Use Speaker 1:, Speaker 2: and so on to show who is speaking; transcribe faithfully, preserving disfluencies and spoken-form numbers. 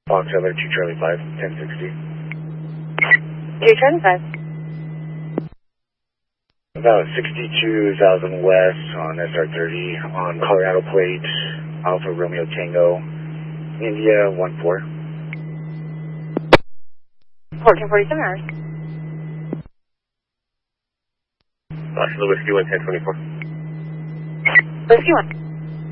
Speaker 1: Fox Trailer two Charlie five, ten sixty.
Speaker 2: two Charlie five.
Speaker 1: About sixty-two thousand west on S R thirty on Colorado plate, Alpha Romeo Tango, India one four.
Speaker 2: fourteen forty-seven hours.
Speaker 1: Oscar Whiskey one ten twenty-four.
Speaker 2: Whiskey one.